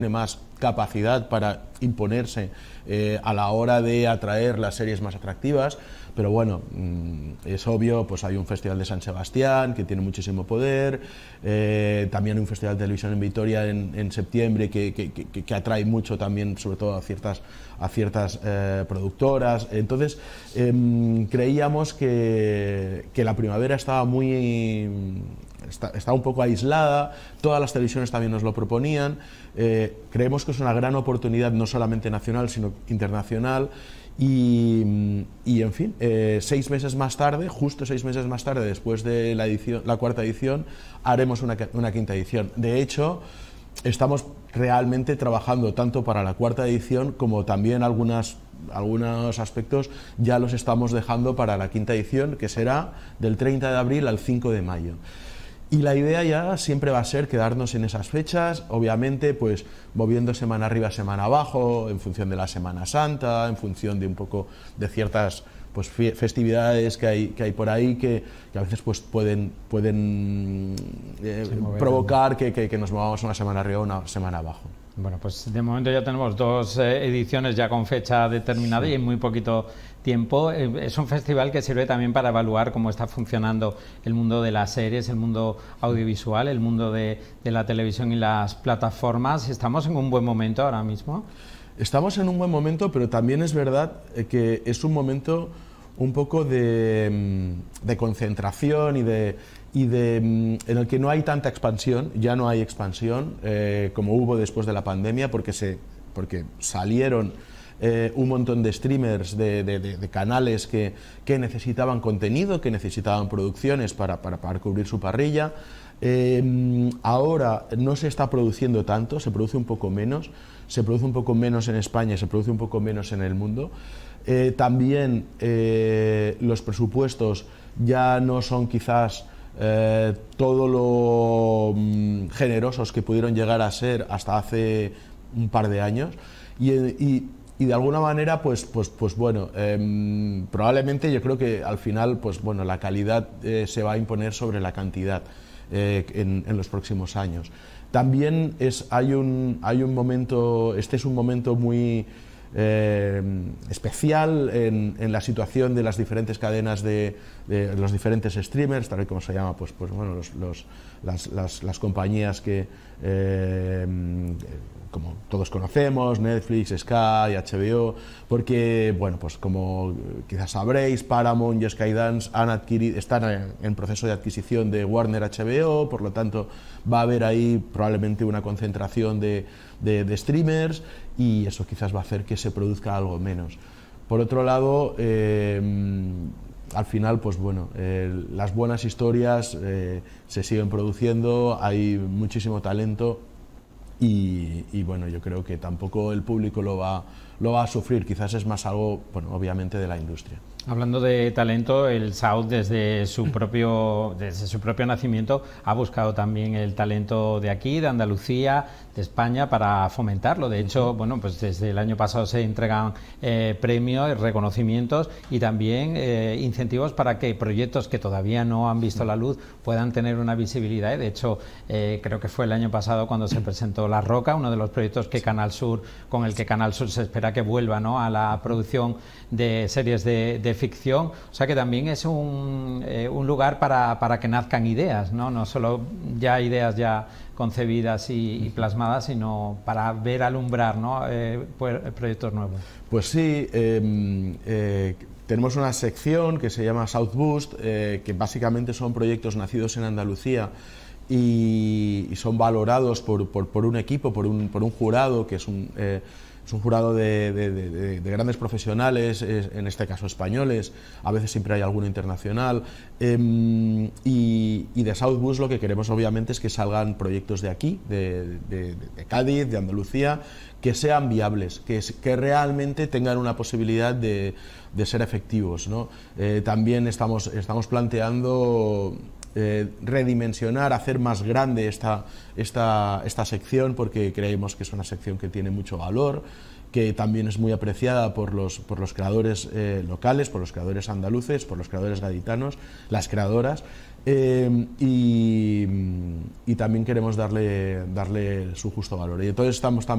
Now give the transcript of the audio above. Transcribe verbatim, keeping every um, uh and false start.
tiene más capacidad para imponerse eh, a la hora de atraer las series más atractivas, pero bueno, mmm, es obvio, pues hay un festival de San Sebastián que tiene muchísimo poder, eh, también hay un festival de televisión en Vitoria en, en septiembre que, que, que, que atrae mucho también, sobre todo a ciertas, a ciertas eh, productoras. Entonces eh, creíamos que, que la primavera estaba muy... Está, está un poco aislada, todas las televisiones también nos lo proponían, eh, creemos que es una gran oportunidad no solamente nacional sino internacional y, y en fin, eh, seis meses más tarde, justo seis meses más tarde después de la, edición, la cuarta edición, haremos una, una quinta edición. De hecho, estamos realmente trabajando tanto para la cuarta edición como también algunas algunos aspectos ya los estamos dejando para la quinta edición, que será del treinta de abril al cinco de mayo. Y la idea ya siempre va a ser quedarnos en esas fechas, obviamente pues moviendo semana arriba, semana abajo, en función de la Semana Santa, en función de un poco de ciertas pues festividades que hay, que hay por ahí que, que a veces pues pueden, pueden eh, sí, provocar que, que, que nos movamos una semana arriba o una semana abajo. Bueno, pues de momento ya tenemos dos eh, ediciones ya con fecha determinada, sí, y en muy poquito tiempo. Eh, es un festival que sirve también para evaluar cómo está funcionando el mundo de las series, el mundo audiovisual, el mundo de, de la televisión y las plataformas. ¿Estamos en un buen momento ahora mismo? Estamos en un buen momento, pero también es verdad que es un momento un poco de, de concentración y de, y de en el que no hay tanta expansión, ya no hay expansión eh, como hubo después de la pandemia, porque, se, porque salieron eh, un montón de streamers, de, de, de, de canales que, que necesitaban contenido, que necesitaban producciones para, para, para cubrir su parrilla. Eh, ahora no se está produciendo tanto, se produce un poco menos, se produce un poco menos en España, se produce un poco menos en el mundo. Eh, también eh, los presupuestos ya no son quizás eh, todo lo mm, generosos que pudieron llegar a ser hasta hace un par de años y, y, y de alguna manera pues, pues, pues bueno, eh, probablemente yo creo que al final pues bueno, la calidad eh, se va a imponer sobre la cantidad eh, en, en los próximos años. También es, hay, un, hay un momento, este es un momento muy Eh, especial en, en la situación de las diferentes cadenas de, de los diferentes streamers, tal y como se llama, pues, pues bueno, los, los, las, las, las compañías que eh, como todos conocemos, Netflix, Sky, H B O, porque, bueno, pues como quizás sabréis, Paramount y Skydance han adquirido, están en, en proceso de adquisición de Warner H B O, por lo tanto va a haber ahí probablemente una concentración de, de, de streamers y eso quizás va a hacer que se produzca algo menos. Por otro lado, eh, al final, pues bueno, eh, las buenas historias eh, se siguen produciendo, hay muchísimo talento. Y, y bueno, yo creo que tampoco el público lo va, lo va a sufrir, quizás es más algo, bueno, obviamente de la industria. Hablando de talento, el South desde su propio desde su propio nacimiento ha buscado también el talento de aquí, de Andalucía, de España, para fomentarlo. De hecho, bueno, pues desde el año pasado se entregan eh, premios, reconocimientos y también eh, incentivos para que proyectos que todavía no han visto la luz puedan tener una visibilidad. De hecho, eh, creo que fue el año pasado cuando se presentó La Roca, uno de los proyectos que Canal Sur, con el que Canal Sur se espera que vuelva, ¿no?, a la producción de series de, de ficción. O sea que también es un, eh, un lugar para, para que nazcan ideas, ¿no? No solo ya ideas ya concebidas y, y plasmadas, sino para ver alumbrar, ¿no?, eh, proyectos nuevos. Pues sí, eh, eh, tenemos una sección que se llama South Boost, eh, que básicamente son proyectos nacidos en Andalucía y, y son valorados por, por, por un equipo, por un, por un jurado que es un... Eh, Es un jurado de, de, de, de grandes profesionales, en este caso españoles, a veces siempre hay alguno internacional, eh, y, y de South Boost lo que queremos obviamente es que salgan proyectos de aquí, de, de, de Cádiz, de Andalucía, que sean viables, que, que realmente tengan una posibilidad de, de ser efectivos, ¿no? Eh, también estamos, estamos planteando Eh, redimensionar, hacer más grande esta, esta, esta sección, porque creemos que es una sección que tiene mucho valor, que también es muy apreciada por los, por los creadores eh, locales, por los creadores andaluces, por los creadores gaditanos, las creadoras, eh, y, y también queremos darle, darle su justo valor. Y entonces estamos también